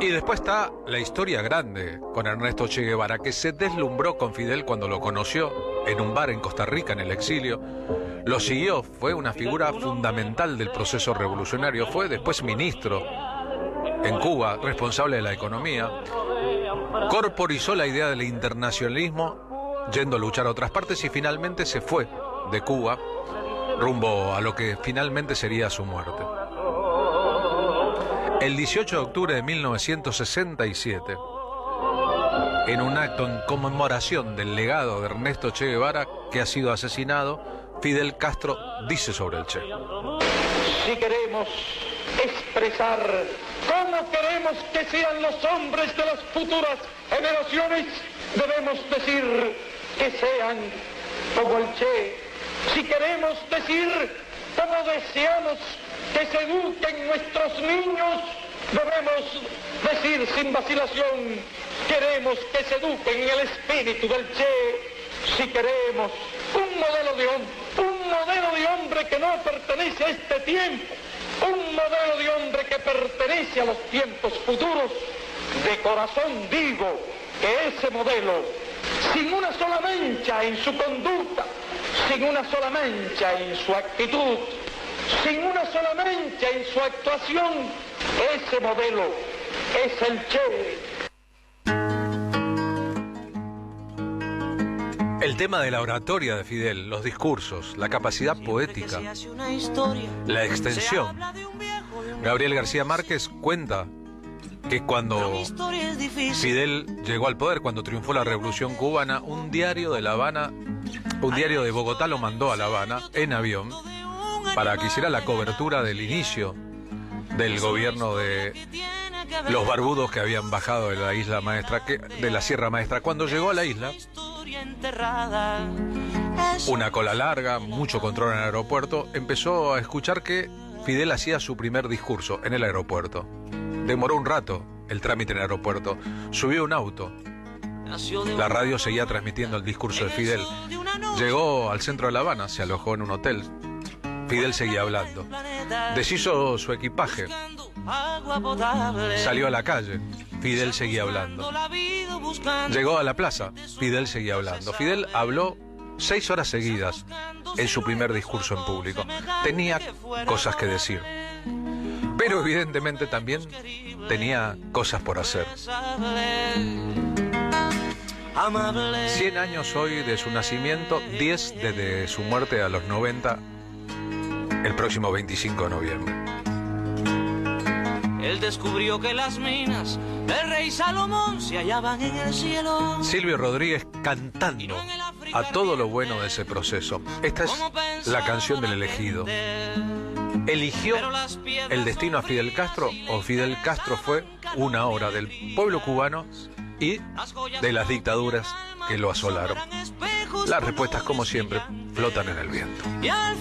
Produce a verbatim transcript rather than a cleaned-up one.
Y después está la historia grande con Ernesto Che Guevara, que se deslumbró con Fidel cuando lo conoció en un bar en Costa Rica, en el exilio. Lo siguió, fue una figura fundamental del proceso revolucionario, fue después ministro en Cuba, responsable de la economía. Corporizó la idea del internacionalismo, yendo a luchar a otras partes, y finalmente se fue de Cuba rumbo a lo que finalmente sería su muerte. El dieciocho de octubre de mil novecientos sesenta y siete, en un acto en conmemoración del legado de Ernesto Che Guevara, que ha sido asesinado, Fidel Castro dice sobre el Che: si queremos expresar cómo queremos que sean los hombres de las futuras generaciones, debemos decir que sean como el Che. Si queremos decir cómo deseamos que se eduquen nuestros niños, debemos decir sin vacilación: queremos que se eduquen en el espíritu del Che. Si queremos un modelo de hombre, un modelo de hombre que no pertenece a este tiempo, un modelo de hombre que pertenece a los tiempos futuros, de corazón digo que ese modelo, sin una sola mancha en su conducta, sin una sola mancha en su actitud, sin una sola mancha en su actuación, ese modelo es el Che. El tema de la oratoria de Fidel, los discursos, la capacidad poética, la extensión. Gabriel García Márquez cuenta que cuando Fidel llegó al poder, cuando triunfó la Revolución Cubana, un diario de La Habana, un diario de Bogotá lo mandó a La Habana en avión para que hiciera la cobertura del inicio del gobierno de los barbudos que habían bajado de la isla maestra, que, de la Sierra Maestra. Cuando llegó a la isla, una cola larga, mucho control en el aeropuerto, empezó a escuchar que Fidel hacía su primer discurso en el aeropuerto. Demoró un rato el trámite en el aeropuerto, subió un auto, la radio seguía transmitiendo el discurso de Fidel. Llegó al centro de La Habana, se alojó en un hotel. Fidel seguía hablando. Deshizo su equipaje, salió a la calle, Fidel seguía hablando. Llegó a la plaza, Fidel seguía hablando. Fidel habló seis horas seguidas en su primer discurso en público. Tenía cosas que decir, pero evidentemente también tenía cosas por hacer. Cien años hoy de su nacimiento, diez desde su muerte a los noventa, el próximo veinticinco de noviembre. Él descubrió que las minas del rey Salomón se hallaban en el cielo. Silvio Rodríguez cantando a todo lo bueno de ese proceso. Esta es la canción del elegido. ¿Eligió el destino a Fidel Castro o Fidel Castro fue una obra del pueblo cubano y de las dictaduras que lo asolaron? Las respuestas, como siempre, flotan en el viento.